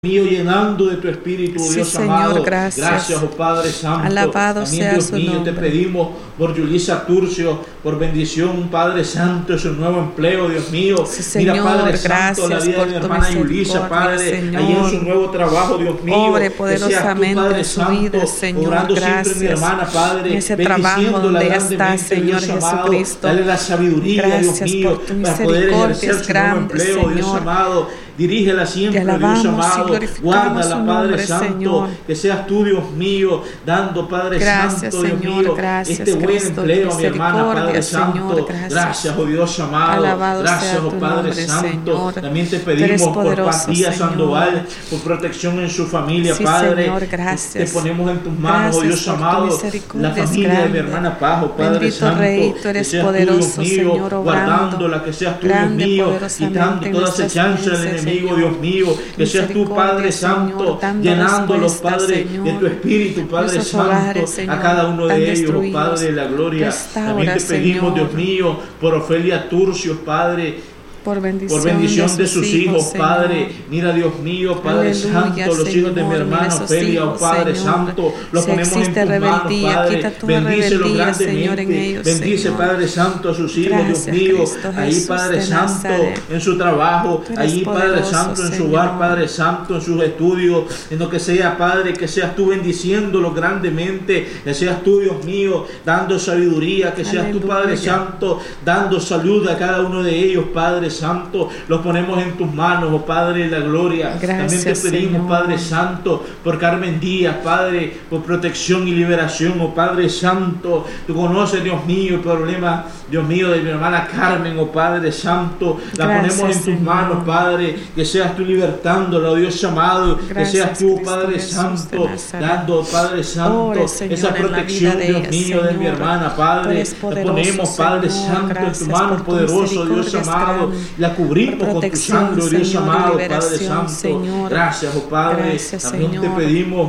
mío, llenando de tu espíritu, Sí, Dios Señor, amado. gracias. Oh Padre Santo. Alabado También, sea Dios su mío, te nombre. pedimos por Yulisa Turcio, por bendición, Padre Santo, su nuevo empleo, Dios mío. Sí, Mira, Señor, Padre Santo, gracias la vida por de mi tu hermana Yulisa, misericordia, Padre, Señor. allá en su nuevo trabajo, Dios mío. Obre Que seas tú, poderosamente Padre en su Santo, vida, Señor, obrando siempre en mi gracias. hermana, Padre, En ese trabajo bendiciéndola donde ella grandemente, está, Señor Dios amado. Jesucristo. Dale la sabiduría, Dios Gracias mío, por tu para poder misericordia, ejercer es su nuevo grande, empleo, Dios Señor. amado. Dirígela Te siempre, Dios alabamos y amado. glorificamos Guárdala, su Padre nombre, Santo. Señor. Que seas tú, Dios mío, dando, Padre Gracias, Santo, Dios Señor, mío, gracias, este buen Cristo, empleo, tu mi hermana, misericordia, Padre Señor, Santo. gracias. Gracias, oh Dios amado. Alabado Gracias, sea oh tu Padre nombre, Santo. Señor. También te Tú eres pedimos por poderoso, Paz Díaz Señor. Sandoval, por protección en su familia, Sí, Padre. Señor, gracias. Te ponemos en tus manos, oh Gracias Dios por tu amado, misericordia, la es familia de mi grande. hermana Paz, oh Padre Bendito Santo. Rey, tú Que eres seas poderoso, tú, Dios mío, Señor, obrando guardándola, que seas tú, Dios grande, mío, poderosamente quitando en toda nuestras acechanza del vidas, enemigo, Señor. Dios mío. Que seas tú, Padre Misericordia, Santo, Señor, dando llenándolos, respuesta, Padre, Señor. de tu espíritu, Padre Nuestros Santo, hogares, Señor, a cada uno tan de ellos, destruidos. Padre de la gloria. Restaura, También te pedimos, Señor. Dios mío, por Ofelia Turcios, Padre, por por bendición de sus hijos, Señor. Padre. Mira, Dios mío, Padre Aleluya, Santo, los hijos de mi Señor, hermana mira esos Ofelia, oh hijos, Padre Señor. Santo, los Si ponemos en existe tus manos, rebeldía, Padre. quita toda Bendícelos rebeldía, Señor, en grandemente. ellos, Bendice, Señor. Padre Santo, a sus hijos, Gracias, Dios mío. Cristo Ahí, Jesús Padre de Santo, Nazaret. en su trabajo. Tú eres Ahí, Padre poderoso, Santo, en su Señor. hogar, Padre Santo, en sus estudios. En lo que sea, Padre, que seas tú bendiciéndolo grandemente. Que seas tú, Dios mío, dando sabiduría. Que seas tú, Padre Aleluya. Santo, dando salud a cada uno de ellos, Padre Santo. Los ponemos en tus manos, oh Padre de la gloria. Gracias, También te pedimos, Señor. Padre Santo, por Carmen Díaz, Padre, por protección y liberación, oh Padre Santo. Tú conoces, Dios mío, el problema, Dios mío, de mi hermana Carmen, oh Padre Santo. La Gracias, ponemos en tus Señor. manos, Padre, que seas tú libertándola, oh Dios amado. Que Gracias, seas tú, Cristo Padre Jesús de Santo, Nazaret. dando, Padre Santo, Obre, Señor, esa en la vida protección, de Dios ella, mío, de mi Señor. hermana, Tú Padre. eres La poderoso, ponemos, Padre Señor. Santo, en Gracias tu mano por tu poderoso, Dios misericordia amado. grande. La cubrimos Por con tu protección, sangre, oh Dios Señor, y amado, Padre liberación, Santo. Señor. Gracias, oh Padre. Gracias, También te Señor. pedimos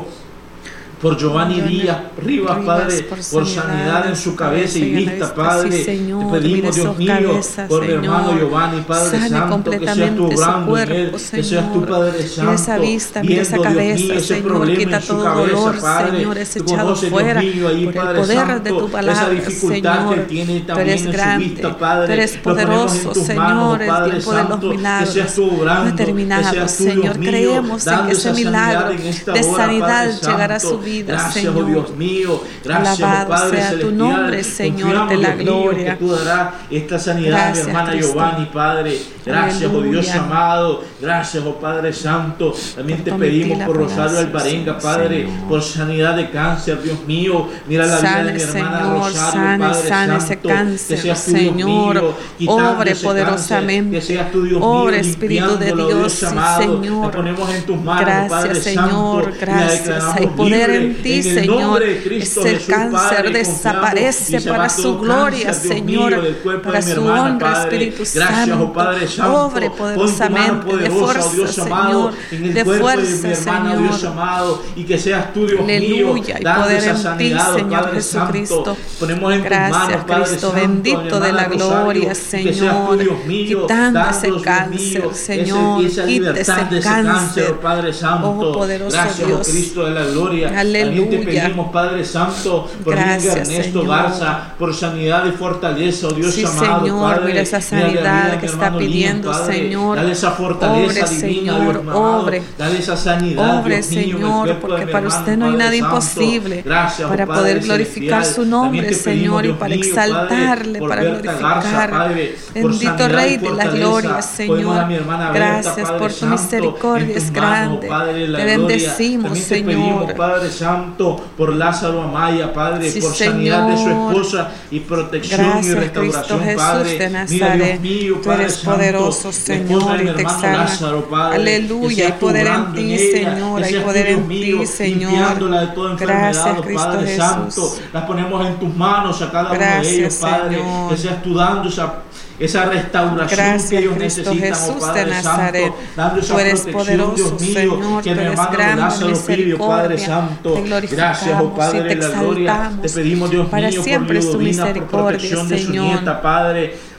por Giovanni Díaz Rivas, Padre, por sanidad en su cabeza y vista, Padre. Sí, Señor, Te pedimos, mire Dios sus mío, cabezas, por mi hermano Señor. Giovanni, Padre Sane Santo, que seas tú completamente su obrando en cuerpo, él, que seas tú, Señor. Padre Mire Santo, esa vista, mire esa viendo, Dios cabeza, mío, ese Señor, problema quita en su todo cabeza, dolor, Padre. Señor, es Tú echado conoces, fuera Dios mío, ahí, por el Padre poder Santo, de tu palabra, esa dificultad Señor. que tiene Tú también eres en su grande, vista, Padre. tú eres Lo ponemos en poderoso, tus Señor, manos, el Padre tiempo de los Santo, que milagros seas tú no obrando, es terminado, que seas tú, Señor. Dios mío, Creemos en dando que ese esa sanidad milagro en esta de hora, sanidad Padre llegará a Santo. su vida, Gracias, Señor. oh Dios mío. Gracias, oh Alabado Padre sea tu celestial. nombre, Señor, Confiamos, de la Dios mío, gloria. que tú darás esta sanidad a mi Gracias, hermana Cristo. Giovanni, Padre. Gracias, oh Dios Aleluya. amado. Gracias, oh Padre Santo. También Por te tu pedimos mentira por Rosario palacio, Alvarenga, Padre, Señor. por sanidad de cáncer, Dios mío. Mira la vida de Sane, mi hermana Señor, Rosario, sane, Padre sane Santo. ese cáncer, que seas tú, Dios Señor. mío, quitando Obre ese poderosamente. cáncer. Que seas tú, Dios Obre, mío, Espíritu de limpiándolo, Dios, Dios sí, amado. Señor. Te ponemos en tus manos, Gracias, Padre Señor, Santo. Y la gracias. declaramos Hay poder libre en ti, el Señor. nombre de Cristo Ese Jesús, cáncer Padre, desaparece confiamos, y se va para su todo gloria, cáncer, Dios Señor, mío, del cuerpo para de mi su hermana, honra, Padre. Espíritu Gracias, Santo. oh Padre Santo. Obre Pon tu mano poderosamente, de poderosa, oh fuerza, Dios amado, Señor, en el de cuerpo de fuerza, mi hermana, oh Dios Señor. amado, y que seas tú, Dios mío, Aleluya, y dando poder esa en ti, sanidad, oh Señor Padre Jesucristo. Santo. Ponemos en tus Gracias, manos, Padre Cristo, Santo, bendito a mi de hermana la Rosario, gloria, y que seas tú, Señor, Dios mío, quitando ese dándonos, Dios cáncer, mío, Señor, esa quita libertad ese de ese cáncer, cáncer. oh Padre Santo. Oh, poderoso Gracias, Dios. oh Cristo de la gloria. También te Aleluya. pedimos, Padre Santo, por Gracias, Ernesto Señor. Garza, por sanidad y fortaleza, oh Dios Sí, amado, Señor, Padre. mira esa Mira la sanidad vida de que mi está hermano Liam, pidiendo, Padre. Señor. Dale esa fortaleza Obre, divina, Señor, Dios amado. obre. Dale esa sanidad, Obre, Dios mío, en el Señor, cuerpo de porque mi para hermano, usted no hay Padre nada Santo. imposible. Gracias, Para oh Padre poder glorificar celestial. su nombre, También te pedimos, Señor, y Dios para mío, exaltarle, Padre, para por Berta Garza, glorificar. Padre, por Bendito sanidad y Rey de la fortaleza. gloria, Ponemos Señor. a mi hermana Berta, Gracias Padre por tu Santo, misericordia, en tus es manos, grande. Padre de la Te gloria. bendecimos, También te pedimos, Señor. Padre Santo, por Lázaro Amaya, Padre, Sí, por sanidad de su Señor. esposa y protección y Gracias, restauración, Cristo Padre. Jesús de Mira, Nazaret. Dios mío, Tú Padre eres Santo, poderoso, la esposa Señor, de mi y te hermano exalta. Lázaro, Padre. Aleluya, Que seas hay tú poder en obrando ti, ella, Señor, que hay seas tú, poder Dios en mío, ti, Señor. limpiándola de toda enfermedad, Gracias, oh Cristo Padre Jesús. Santo. Las ponemos en tus manos a cada uno de Gracias, ellos, Padre. Señor. Que seas tú dando esa restauración Gracias, que ellos Cristo necesitan, Jesús oh Padre de Nazaret. Santo, dando esa Tú eres protección, poderoso, Dios mío, Señor, que tú mi eres hermano grande, Lázaro pidió, Padre misericordia. Santo. Te glorificamos Gracias, oh y Padre te de la gloria. Te exaltamos. pedimos, Dios Para mío, por siempre es tu Ludovina, por misericordia, protección de su Señor. nieta, Padre.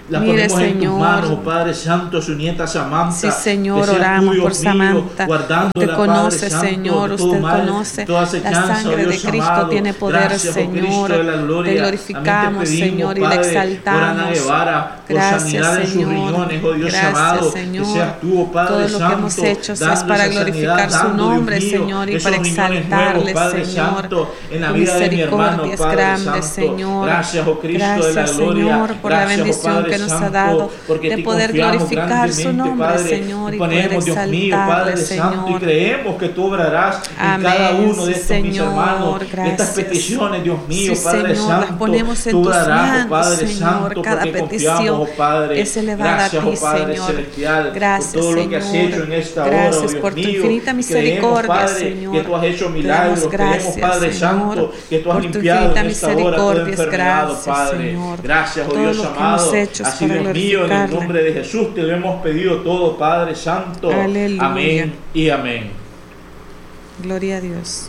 La Mire, ponemos en tus Señor. manos, oh Padre Santo, su nieta Samantha. Sí, Señor, Que sea oramos tú, Dios por mío, Samantha. guardándola, Usted Padre conoce, Santo, Señor, de todo usted mal, conoce toda la acechanza, sangre oh de Dios Cristo amado. tiene poder, Gracias, oh Cristo Señor. de la gloria. Te glorificamos, También te pedimos, Señor, y le Padre, por Ana exaltamos. Guevara, por Gracias, sanidad en sus Señor. riñones, oh Dios Gracias, amado. Señor. Que seas tú, oh Padre Todo lo que Santo, hemos hecho es dando para esa glorificar sanidad, su dando, nombre, Dios mío, Señor, y esos para riñones exaltarle, nuevos, Padre Señor. Santo, en la Tu vida de mi hermano, misericordia es Padre grande, Santo. Señor. Gracias, oh Cristo de la Gracias, gloria. Señor, por la Gracias, oh bendición Padre que nos ha Santo, dado porque de te poder confiamos glorificar su grandemente, nombre, Padre, Señor, y ponemos, poder Dios mío, exaltarle, Padre Santo, y Señor. creemos que tú obrarás en Amén. cada uno de Sí, estos mis Señor, hermanos, de estas gracias. peticiones, Dios mío, Sí, Padre Señor, las Santo. ponemos en Tú tus obrarás, oh manos, Padre Señor. Santo, Cada porque petición confiamos, oh Padre. es elevada Gracias, a ti, oh Padre Señor. Celestial, Gracias, por todo lo que has Señor. hecho en esta hora, Gracias oh Dios por tu mío. infinita Creemos, misericordia, Padre, Señor. que tú has hecho Te milagros. damos Creemos, gracias, Padre Señor, Santo, que tú has por tu limpiado en infinita esta hora toda misericordia. enfermedad, oh Gracias, Padre. Señor. Gracias, oh Todo Dios lo que hemos amado. hecho es Así, para Dios mío, en el glorificarle. nombre de Jesús te lo hemos pedido todo, Padre Santo. Aleluya. Amén y amén. Gloria a Dios.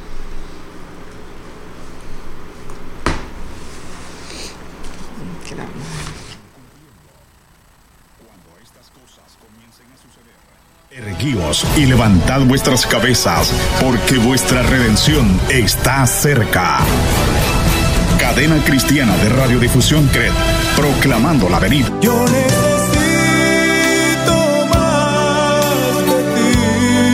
Erguíos y levantad vuestras cabezas, porque vuestra redención está cerca. Cadena Cristiana de Radiodifusión CRED, proclamando la venida. Yo necesito más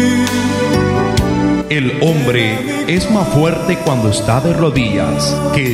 de ti. El hombre es más fuerte cuando está de rodillas que